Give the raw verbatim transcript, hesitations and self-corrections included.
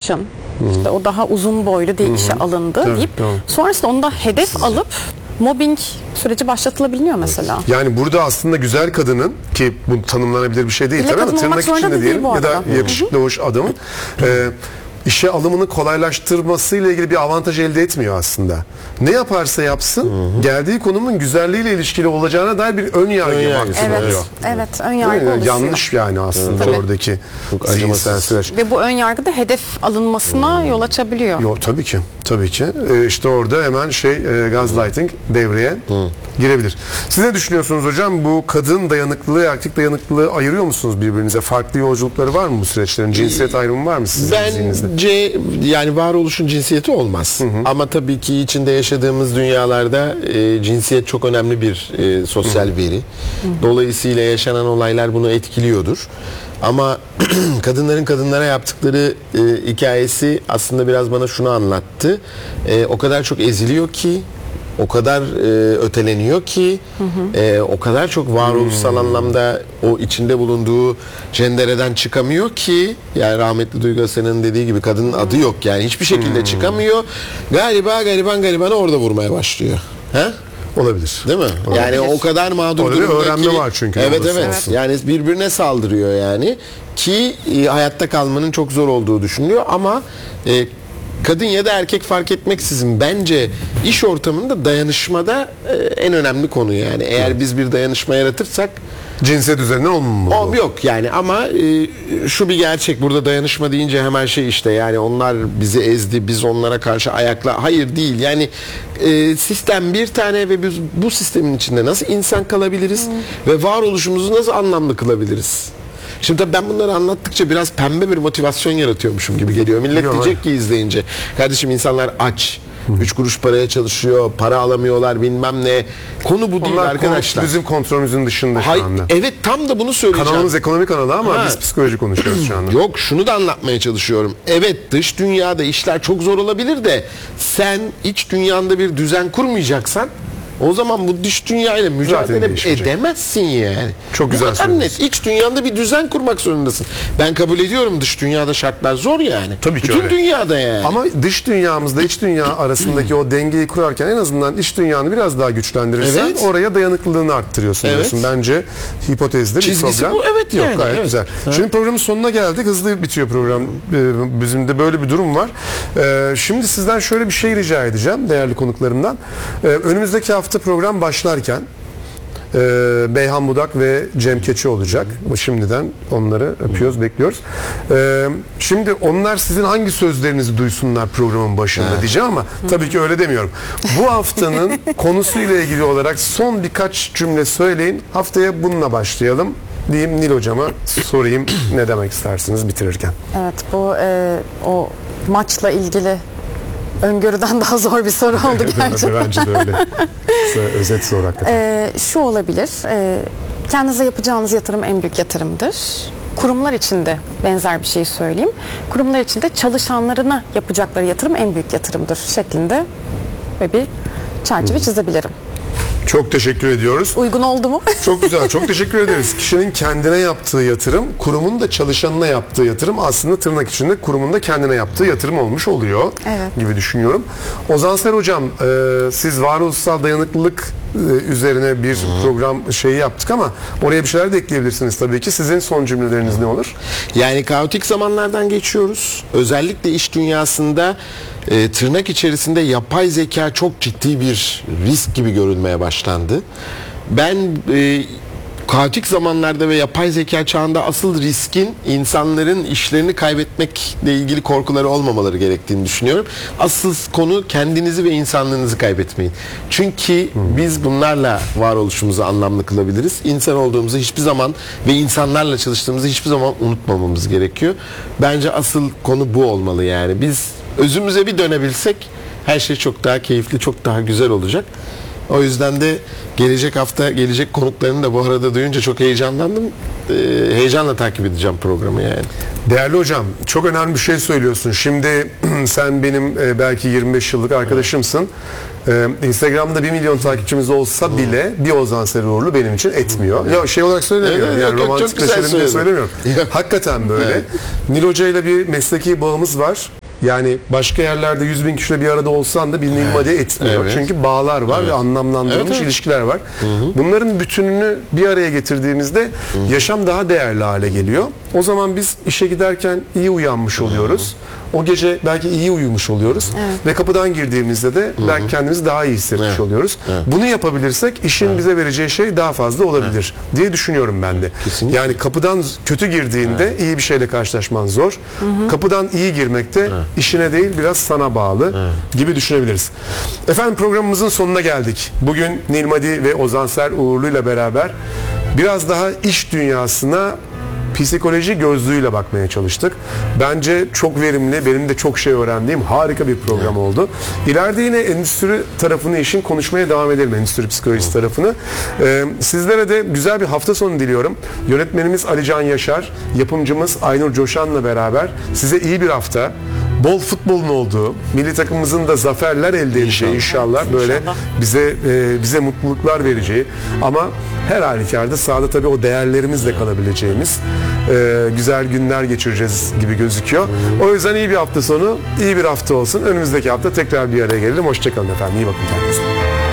sarışın, işte o daha uzun boylu diye işe alındı Tabii, deyip tamam. sonrasında onu da hedef alıp mobbing süreci başlatılabiliyor mesela. Yani burada aslında güzel kadının, ki bu tanımlanabilir bir şey değil İlle tabii ama kadın olmak tırnak zorunda içinde değil diyelim bu ya da arada. yakışıklı hoş adamın e, işe alımını kolaylaştırmasıyla ilgili bir avantaj elde etmiyor aslında. Ne yaparsa yapsın geldiği konumun güzelliğiyle ilişkili olacağına dair bir ön yargı Ön var. yargısı Evet, oluyor. evet, ön Değil yargı mi? oluşuyor. Yanlış yani aslında Tabii. oradaki Çok zihinsel acımasız. süreç. Ve bu ön yargı da hedef alınmasına yol açabiliyor. Yo, tabii ki. Tabii ki. Ee, işte orada hemen şey e, gaslighting devreye girebilir. Siz ne düşünüyorsunuz hocam? Bu kadın dayanıklılığı, erkek dayanıklılığı ayırıyor musunuz birbirinize? Farklı yolculukları var mı bu süreçlerin? Cinsiyet ayrımı var mı sizin zihninizde? Bence yani varoluşun cinsiyeti olmaz. Ama tabii ki içinde yaşadığımız dünyalarda e, cinsiyet çok önemli bir e, sosyal veri. Dolayısıyla yaşanan olaylar bunu etkiliyordur. Ama kadınların kadınlara yaptıkları e, hikayesi aslında biraz bana şunu anlattı. E, o kadar çok eziliyor ki, o kadar e, öteleniyor ki, e, o kadar çok varoluşsal anlamda o içinde bulunduğu cendereden çıkamıyor ki, yani rahmetli Duygu Asen'in dediği gibi kadının adı yok yani hiçbir şekilde çıkamıyor. Galiba gariban garibanı orada vurmaya başlıyor. He? Olabilir. Değil mi? Yani o kadar mağdur Orada bir durumda öğrenme ki- var çünkü. Evet olursa evet. olsun. Yani birbirine saldırıyor yani ki e, hayatta kalmanın çok zor olduğu düşünülüyor ama e, kadın ya da erkek fark etmeksizin bence iş ortamında dayanışmada e, en önemli konu yani. Eğer biz bir dayanışma yaratırsak Cinsiyet üzerinden olmamalı. o yok yani ama e, şu bir gerçek, burada dayanışma deyince hemen şey işte yani onlar bizi ezdi, biz onlara karşı ayakla, hayır değil yani e, sistem bir tane ve biz bu sistemin içinde nasıl insan kalabiliriz ve varoluşumuzu nasıl anlamlı kılabiliriz? Şimdi tabii ben bunları anlattıkça biraz pembe bir motivasyon yaratıyormuşum gibi geliyor. Millet Yok, diyecek ki izleyince, kardeşim insanlar aç, üç kuruş paraya çalışıyor, para alamıyorlar bilmem ne. Konu bu değil Onlar arkadaşlar. bizim kontrolümüzün dışında şu Hayır, anda. evet tam da bunu söyleyeceğim. Kanalımız ekonomi kanalı ama Ha. biz psikoloji konuşuyoruz şu anda. Yok, şunu da anlatmaya çalışıyorum. Evet, dış dünyada işler çok zor olabilir de sen iç dünyanda bir düzen kurmayacaksan o zaman bu dış dünyayla mücadele değişmeyecek. edemezsin yani. Çok Bu güzel kadar söylüyorsun. net. İç dünyanda bir düzen kurmak zorundasın. Ben kabul ediyorum, dış dünyada şartlar zor yani. Tabii ki Bütün öyle. dünyada yani. Ama dış dünyamızda iç dünya arasındaki o dengeyi kurarken en azından iç dünyanı biraz daha güçlendirirsen Evet. oraya dayanıklılığını arttırıyorsun Evet. diyorsun. Bence hipotezde bir Çizgisi problem bu, evet yok. yani, Gayet evet. güzel. Ha. Şimdi programın sonuna geldik. Hızlı bitiyor program. Ee, Bizim de böyle bir durum var. Ee, Şimdi sizden şöyle bir şey rica edeceğim değerli konuklarımdan. Ee, Önümüzdeki hafta program başlarken e, Beyhan Budak ve Cem Keçi olacak. Şimdiden onları öpüyoruz, bekliyoruz. Ee, şimdi onlar sizin hangi sözlerinizi duysunlar programın başında diyeceğim ama tabii ki öyle demiyorum. Bu haftanın konusuyla ilgili olarak son birkaç cümle söyleyin. Haftaya bununla başlayalım diyeyim. Nil hocama sorayım, ne demek istersiniz bitirirken? Evet, bu e, o maçla ilgili öngörüden daha zor bir soru oldu gerçekten. Bence de öyle. Kısa, özet zor hakikaten. E, şu olabilir, e, kendinize yapacağınız yatırım en büyük yatırımdır. Kurumlar için de benzer bir şey söyleyeyim. Kurumlar için de çalışanlarına yapacakları yatırım en büyük yatırımdır şeklinde ve bir çerçeve çizebilirim. Çok teşekkür ediyoruz. Uygun oldu mu? Çok güzel, çok teşekkür ederiz. Kişinin kendine yaptığı yatırım, kurumun da çalışanına yaptığı yatırım aslında tırnak içinde kurumun da kendine yaptığı yatırım olmuş oluyor Evet. gibi düşünüyorum. Ozan Ser hocam, e, siz varoluşsal dayanıklılık e, üzerine bir program şeyi yaptık ama oraya bir şeyler de ekleyebilirsiniz tabii ki. Sizin son cümleleriniz ne olur? Yani kaotik zamanlardan geçiyoruz. Özellikle iş dünyasında e, tırnak içerisinde yapay zeka çok ciddi bir risk gibi görülmeye başlandı. Ben e, kaotik zamanlarda ve yapay zeka çağında asıl riskin insanların işlerini kaybetmekle ilgili korkuları olmamaları gerektiğini düşünüyorum. Asıl konu kendinizi ve insanlığınızı kaybetmeyin. Çünkü biz bunlarla varoluşumuzu anlamlı kılabiliriz. İnsan olduğumuzu hiçbir zaman ve insanlarla çalıştığımızı hiçbir zaman unutmamamız gerekiyor. Bence asıl konu bu olmalı yani. Biz özümüze bir dönebilsek her şey çok daha keyifli, çok daha güzel olacak. O yüzden de gelecek hafta gelecek konuklarını da bu arada duyunca çok heyecanlandım. Ee, heyecanla takip edeceğim programı yani. Değerli hocam, çok önemli bir şey söylüyorsun. Şimdi sen benim e, belki yirmi beş yıllık arkadaşımsın. E, Instagram'da bir milyon takipçimiz olsa bile bir Ozan Ser Uğurlu benim için etmiyor. Ya şey olarak söylemiyorum. Evet, yani yok, çok romantikleşelim güzel diye söyledin. söylemiyorum. Yok. Hakikaten böyle. Evet. Nil Hoca ile bir mesleki bağımız var. Yani başka yerlerde yüz bin kişiyle bir arada olsan da bir Nilmadi etmiyor. Evet. Çünkü bağlar var ve anlamlandırılmış Evet, evet. ilişkiler var. Bunların bütününü bir araya getirdiğimizde yaşam daha değerli hale geliyor. O zaman biz işe giderken iyi uyanmış oluyoruz. O gece belki iyi uyumuş oluyoruz. Ve kapıdan girdiğimizde de belki kendimizi daha iyi hissetmiş Evet. oluyoruz. Bunu yapabilirsek işin bize vereceği şey daha fazla olabilir diye düşünüyorum ben de. Kesinlikle. Yani kapıdan kötü girdiğinde iyi bir şeyle karşılaşman zor. Kapıdan iyi girmek de işine değil biraz sana bağlı gibi düşünebiliriz. Efendim programımızın sonuna geldik. Bugün Nilmadi ve Ozanser Uğurlu ile beraber biraz daha iş dünyasına psikoloji gözlüğüyle bakmaya çalıştık. Bence çok verimli, benim de çok şey öğrendiğim harika bir program oldu. İleride yine endüstri tarafını işin konuşmaya devam edelim, endüstri psikolojisi tarafını. Ee, sizlere de güzel bir hafta sonu diliyorum. Yönetmenimiz Ali Can Yaşar, yapımcımız Aynur Coşan'la beraber size iyi bir hafta, bol futbolun olduğu, milli takımımızın da zaferler elde edeceği inşallah, böyle İnşallah. bize e, bize mutluluklar vereceği ama her halükarda sahada tabii o değerlerimizle kalabileceğimiz e, güzel günler geçireceğiz gibi gözüküyor. O yüzden iyi bir hafta sonu, iyi bir hafta olsun. Önümüzdeki hafta tekrar bir araya gelelim. Hoşçakalın efendim. İyi bakın kendinize.